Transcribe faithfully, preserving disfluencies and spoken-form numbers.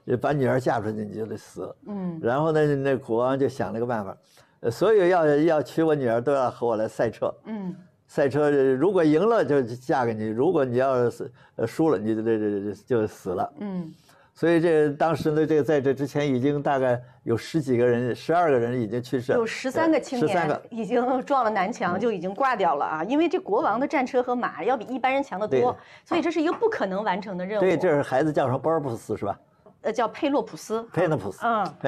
把女儿嫁出去你就得死。嗯，然后呢，那国王就想了个办法，所有要要娶我女儿都要和我来赛车。嗯，赛车如果赢了就嫁给你，如果你要是输了你就这就死了。嗯。所以这当时呢，这个在这之前已经大概有十几个人，十二个人已经去世， 有十三个青年已经撞了南墙，就已经挂掉了啊！因为这国王的战车和马要比一般人强得多，所以这是一个不可能完成的任务。 对，这是孩子叫什么？波尔普斯是吧？ 呃，叫佩洛普斯。 佩洛普斯。嗯。